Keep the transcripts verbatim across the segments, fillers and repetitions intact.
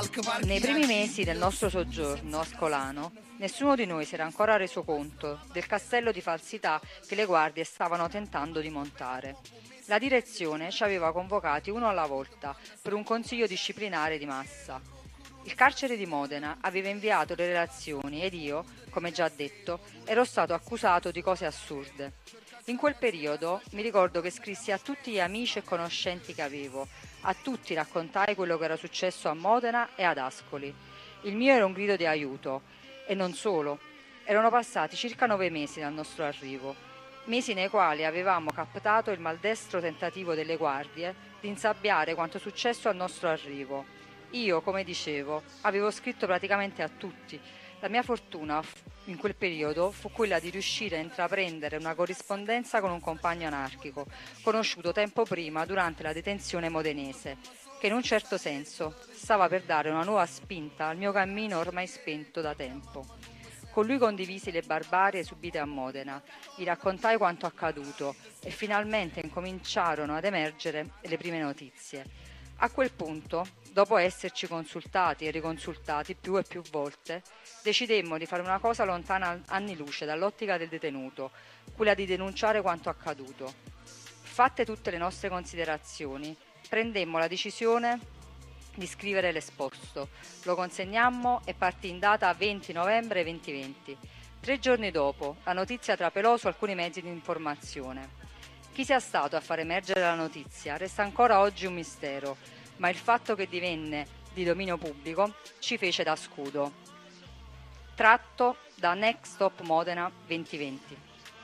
Nei primi mesi del nostro soggiorno a Scolano, nessuno di noi si era ancora reso conto del castello di falsità che le guardie stavano tentando di montare. La direzione ci aveva convocati uno alla volta per un consiglio disciplinare di massa. Il carcere di Modena aveva inviato le relazioni ed io, come già detto, ero stato accusato di cose assurde. In quel periodo mi ricordo che scrissi a tutti gli amici e conoscenti che avevo, a tutti raccontai quello che era successo a Modena e ad Ascoli. Il mio era un grido di aiuto, e non solo. Erano passati circa nove mesi dal nostro arrivo, mesi nei quali avevamo captato il maldestro tentativo delle guardie di insabbiare quanto successo al nostro arrivo. Io, come dicevo, avevo scritto praticamente a tutti. La mia fortuna in quel periodo fu quella di riuscire a intraprendere una corrispondenza con un compagno anarchico, conosciuto tempo prima durante la detenzione modenese, che in un certo senso stava per dare una nuova spinta al mio cammino ormai spento da tempo. Con lui condivisi le barbarie subite a Modena, gli raccontai quanto accaduto e finalmente incominciarono ad emergere le prime notizie. A quel punto, dopo esserci consultati e riconsultati più e più volte, decidemmo di fare una cosa lontana anni luce dall'ottica del detenuto, quella di denunciare quanto accaduto. Fatte tutte le nostre considerazioni, prendemmo la decisione di scrivere l'esposto. Lo consegnammo e partì in data venti novembre duemilaventi. Tre giorni dopo, la notizia trapelò su alcuni mezzi di informazione. Chi sia stato a far emergere la notizia resta ancora oggi un mistero, ma il fatto che divenne di dominio pubblico ci fece da scudo. Tratto da Next Stop Modena duemilaventi.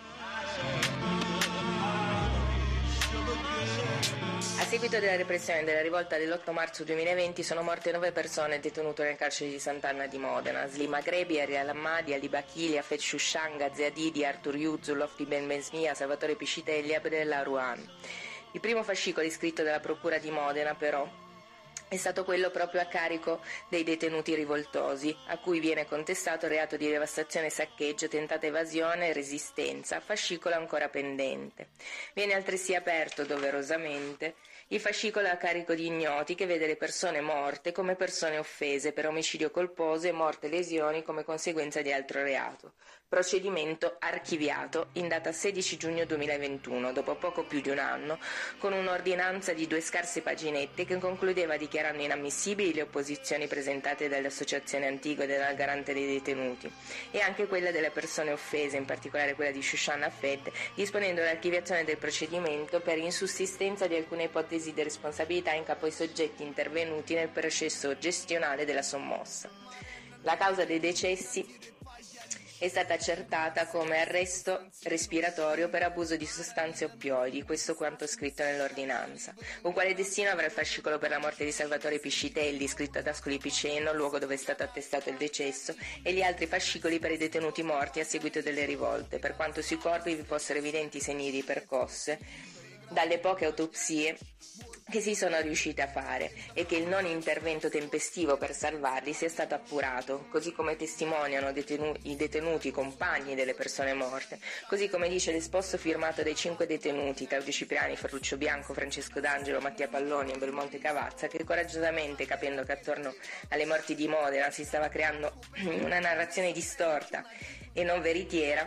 A seguito della repressione della rivolta dell'otto marzo duemilaventi sono morte nove persone detenute nel carcere di Sant'Anna di Modena: Slima Grebi, Ariel Hammadi, Ali Bachili, Afed Shushanga, Zeadidi, Artur Yuzul, Lofti Ben Besmia, Salvatore Piscitelli e Abdella Ruan. Il primo fascicolo iscritto dalla Procura di Modena, però, è stato quello proprio a carico dei detenuti rivoltosi, a cui viene contestato il reato di devastazione e saccheggio, tentata evasione e resistenza, fascicolo ancora pendente. Viene altresì aperto, doverosamente, il fascicolo a carico di ignoti, che vede le persone morte come persone offese per omicidio colposo e morte e lesioni come conseguenza di altro reato. Procedimento archiviato in data sedici giugno duemilaventuno, dopo poco più di un anno, con un'ordinanza di due scarse paginette che concludeva dichiarando inammissibili le opposizioni presentate dall'Associazione Antigua e dalla Garante dei Detenuti, e anche quella delle persone offese, in particolare quella di Shushan Afed, disponendo l'archiviazione del procedimento per insussistenza di alcune ipotesi di responsabilità in capo ai soggetti intervenuti nel processo gestionale della sommossa. La causa dei decessi è stata accertata come arresto respiratorio per abuso di sostanze oppioidi, questo quanto scritto nell'ordinanza. Uguale destino avrà il fascicolo per la morte di Salvatore Piscitelli, scritto ad Ascoli Piceno, luogo dove è stato attestato il decesso, e gli altri fascicoli per i detenuti morti a seguito delle rivolte, per quanto sui corpi vi fossero evidenti segni di percosse dalle poche autopsie che si sono riuscite a fare, e che il non intervento tempestivo per salvarli sia stato appurato, così come testimoniano detenu- i detenuti compagni delle persone morte, così come dice l'esposto firmato dai cinque detenuti, Claudio Cipriani, Ferruccio Bianco, Francesco D'Angelo, Mattia Palloni e Belmonte Cavazza, che coraggiosamente, capendo che attorno alle morti di Modena si stava creando una narrazione distorta e non veritiera,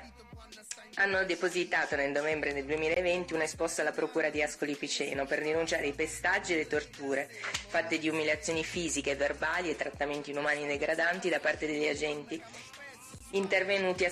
hanno depositato nel novembre del duemilaventi un esposto alla Procura di Ascoli Piceno per denunciare i pestaggi e le torture fatte di umiliazioni fisiche e verbali e trattamenti inumani e degradanti da parte degli agenti intervenuti a